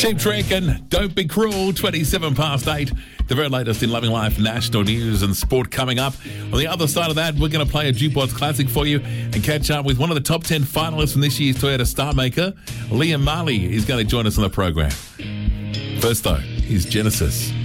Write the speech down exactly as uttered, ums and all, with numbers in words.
Cheap Trick and Don't Be Cruel, twenty-seven past eight. The very latest in Loving Life national news and sport coming up. On the other side of that, we're going to play a Jukebox Classic for you and catch up with one of the top ten finalists from this year's Toyota Star Maker. Liam Marley is going to join us on the program. First, though, is Genesis.